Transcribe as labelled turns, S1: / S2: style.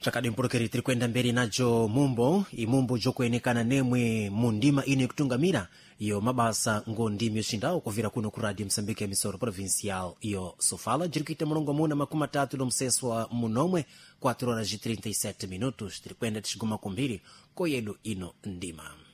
S1: chakadi mpolokeri tiri kwenda mberi najo imumbo jokuyenekana nemwe mundima ino ikutungamira iyo mabasa ngondimi yocindawo kuvira kuno ku radio Msambike emissora provincial iyo Sofala jirikuita mulongo muna 30 lomseswa munomwe 4 horas e 37 minutos tiri kwenda tixiguma kumbiri koyedu ino ndima.